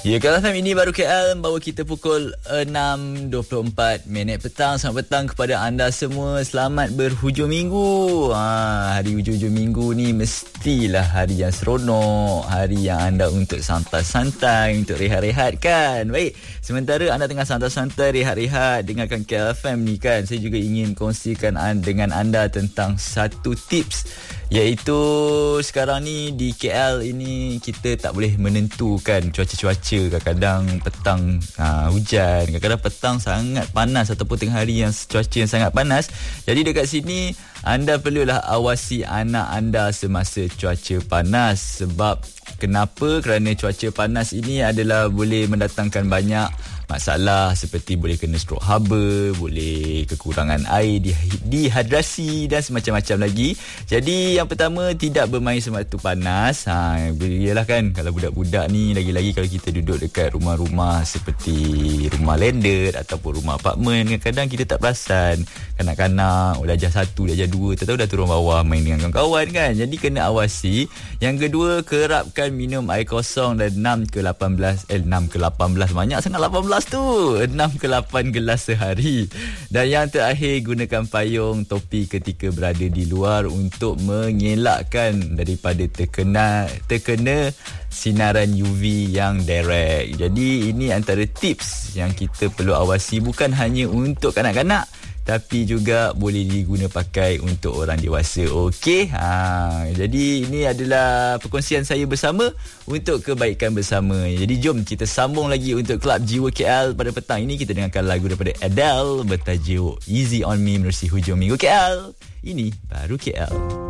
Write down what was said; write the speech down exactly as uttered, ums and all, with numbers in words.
Ya, K L F M ini baru K L bawa kita pukul enam dua puluh empat minit petang. Selamat petang kepada anda semua. Selamat berhujung minggu. Ha, hari hujung-hujung minggu ni mestilah hari yang seronok, hari yang anda untuk santai-santai, untuk rehat-rehat kan. Baik, sementara anda tengah santai-santai, rehat-rehat dengarkan K L F M ni kan, saya juga ingin kongsikan dengan anda tentang satu tips, iaitu sekarang ni di K L ini kita tak boleh menentukan cuaca-cuaca. Kadang-kadang petang ha, hujan, kadang-kadang petang sangat panas ataupun tengah hari yang cuaca yang sangat panas. Jadi dekat sini anda perlulah awasi anak anda semasa cuaca panas. Sebab kenapa? Kerana cuaca panas ini adalah boleh mendatangkan banyak masalah, seperti boleh kena stroke haba, boleh kekurangan air, dehidrasi dan semacam-macam lagi. Jadi yang pertama, tidak bermain semasa panas. Ha, iyalah kan, kalau budak-budak ni, lagi-lagi kalau kita duduk dekat rumah-rumah seperti rumah landed ataupun rumah apartmen, kadang-kadang kita tak perasan kanak-kanak oh, darjah satu, darjah dua, tak tahu dah turun bawah main dengan kawan-kawan kan. Jadi kena awasi. Yang kedua, kerapkan minum air kosong dan enam ke lapan belas eh enam ke lapan belas, banyak sangat lapan belas tu, enam ke lapan gelas sehari. Dan yang terakhir, gunakan payung topi ketika berada di luar untuk mengelakkan daripada terkena terkena sinaran U V yang direct. Jadi ini antara tips yang kita perlu awasi, bukan hanya untuk kanak-kanak tapi juga boleh diguna pakai untuk orang dewasa. Okey. Ha, jadi ini adalah perkongsian saya bersama untuk kebaikan bersama. Jadi jom kita sambung lagi untuk Kelab Jiwa K L pada petang ini. Kita dengarkan lagu daripada Adele bertajuk Easy On Me menerusi hujung minggu K L. Ini baru K L.